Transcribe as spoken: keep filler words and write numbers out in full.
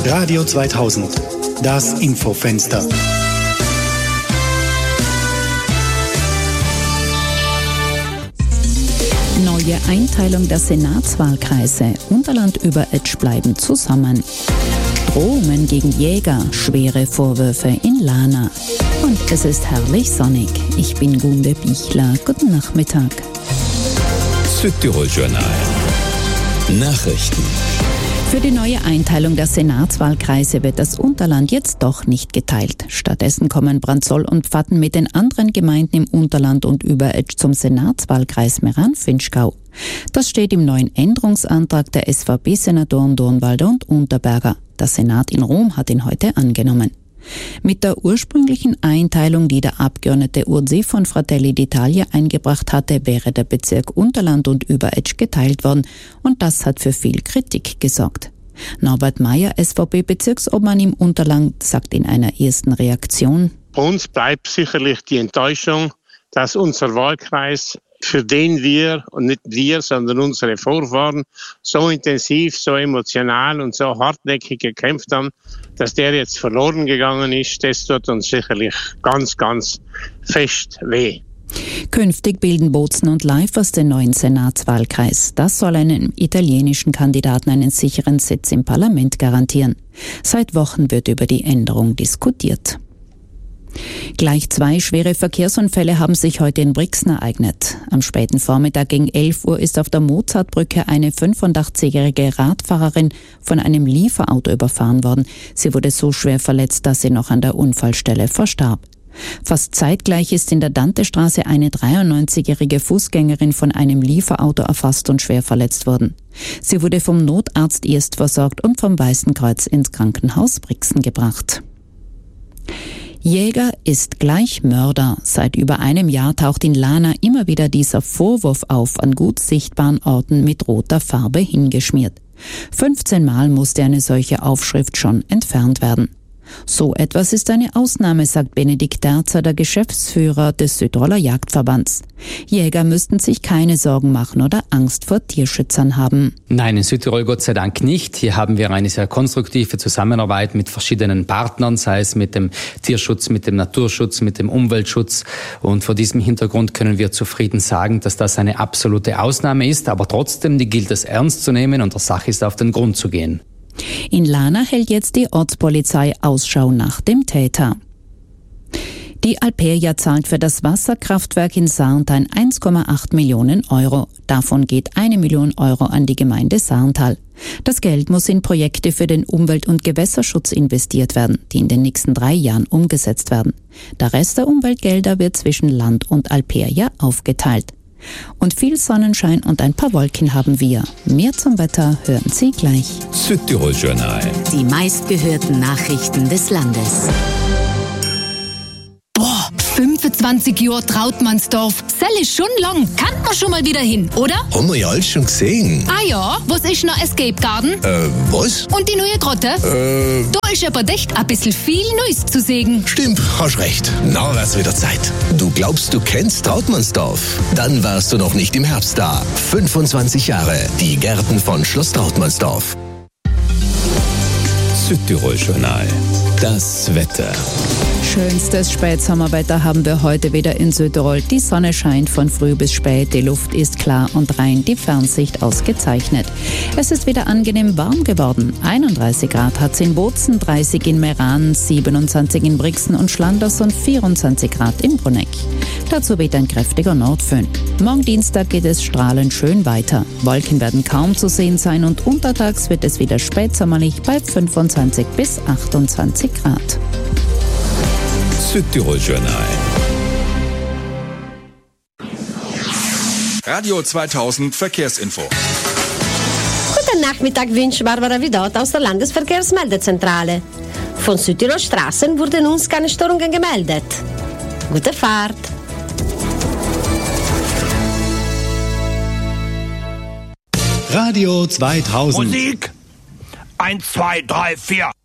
Radio zweitausend, das Infofenster. Neue Einteilung der Senatswahlkreise. Unterland über Etsch bleiben zusammen. Drohungen gegen Jäger. Schwere Vorwürfe in Lana. Und es ist herrlich sonnig. Ich bin Gunde Bichler. Guten Nachmittag. Südtirol Journal. Nachrichten. Für die neue Einteilung der Senatswahlkreise wird das Unterland jetzt doch nicht geteilt. Stattdessen kommen Brandsol und Pfatten mit den anderen Gemeinden im Unterland und Überetsch zum Senatswahlkreis Meran-Finchgau. Das steht im neuen Änderungsantrag der S V P-Senatoren Dornwalder und Unterberger. Der Senat in Rom hat ihn heute angenommen. Mit der ursprünglichen Einteilung, die der Abgeordnete Ursi von Fratelli d'Italia eingebracht hatte, wäre der Bezirk Unterland und Überetsch geteilt worden und das hat für viel Kritik gesorgt. Norbert Meyer, S V P-Bezirksobmann im Unterland, sagt in einer ersten Reaktion: Bei uns bleibt sicherlich die Enttäuschung, dass unser Wahlkreis, für den wir, und nicht wir, sondern unsere Vorfahren, so intensiv, so emotional und so hartnäckig gekämpft haben, dass der jetzt verloren gegangen ist. Das tut uns sicherlich ganz, ganz fest weh. Künftig bilden Bozen und Leifers den neuen Senatswahlkreis. Das soll einem italienischen Kandidaten einen sicheren Sitz im Parlament garantieren. Seit Wochen wird über die Änderung diskutiert. Gleich zwei schwere Verkehrsunfälle haben sich heute in Brixen ereignet. Am späten Vormittag gegen elf Uhr ist auf der Mozartbrücke eine fünfundachtzigjährige Radfahrerin von einem Lieferauto überfahren worden. Sie wurde so schwer verletzt, dass sie noch an der Unfallstelle verstarb. Fast zeitgleich ist in der Dantestraße eine dreiundneunzigjährige Fußgängerin von einem Lieferauto erfasst und schwer verletzt worden. Sie wurde vom Notarzt erst versorgt und vom Weißen Kreuz ins Krankenhaus Brixen gebracht. Jäger ist gleich Mörder. Seit über einem Jahr taucht in Lana immer wieder dieser Vorwurf auf, an gut sichtbaren Orten mit roter Farbe hingeschmiert. fünfzehn Mal musste eine solche Aufschrift schon entfernt werden. So etwas ist eine Ausnahme, sagt Benedikt Derzer, der Geschäftsführer des Südtiroler Jagdverbands. Jäger müssten sich keine Sorgen machen oder Angst vor Tierschützern haben. Nein, in Südtirol Gott sei Dank nicht. Hier haben wir eine sehr konstruktive Zusammenarbeit mit verschiedenen Partnern, sei es mit dem Tierschutz, mit dem Naturschutz, mit dem Umweltschutz. Und vor diesem Hintergrund können wir zufrieden sagen, dass das eine absolute Ausnahme ist. Aber trotzdem, die gilt es ernst zu nehmen und der Sache ist auf den Grund zu gehen. In Lana hält jetzt die Ortspolizei Ausschau nach dem Täter. Die Alperia zahlt für das Wasserkraftwerk in Sarntal eins Komma acht Millionen Euro. Davon geht eine Million Euro an die Gemeinde Sarntal. Das Geld muss in Projekte für den Umwelt- und Gewässerschutz investiert werden, die in den nächsten drei Jahren umgesetzt werden. Der Rest der Umweltgelder wird zwischen Land und Alperia aufgeteilt. Und viel Sonnenschein und ein paar Wolken haben wir. Mehr zum Wetter hören Sie gleich. Südtirol Journal. Die meistgehörten Nachrichten des Landes. Boah, fünfundzwanzig Jahre Trautmannsdorf. Sell ist schon lang. Kann man schon mal wieder hin, oder? Haben wir ja alles schon gesehen. Ah ja, was ist noch Escape Garden? Äh, was? Und die neue Grotte? Äh... Da ist aber echt ein bisschen viel Neues zu sehen. Stimmt, hast recht. Na, wär's wieder Zeit. Du glaubst, du kennst Trautmannsdorf? Dann warst du noch nicht im Herbst da. fünfundzwanzig Jahre. Die Gärten von Schloss Trautmannsdorf. Südtirol Journal. Das Wetter. Schönstes Spätsommerwetter haben wir heute wieder in Südtirol. Die Sonne scheint von früh bis spät, die Luft ist klar und rein, die Fernsicht ausgezeichnet. Es ist wieder angenehm warm geworden. einunddreißig Grad hat es in Bozen, dreißig in Meran, siebenundzwanzig in Brixen und Schlanders und vierundzwanzig Grad in Bruneck. Dazu weht ein kräftiger Nordföhn. Morgen Dienstag geht es strahlend schön weiter. Wolken werden kaum zu sehen sein und untertags wird es wieder spätsommerlich bei fünfundzwanzig bis achtundzwanzig Grad. Südtirol Journal. Radio zweitausend Verkehrsinfo. Guten Nachmittag wünscht Barbara Vidot aus der Landesverkehrsmeldezentrale. Von Südtirol Straßen wurden uns keine Störungen gemeldet. Gute Fahrt! Radio zweitausend. Musik! Eins, zwei, drei, vier.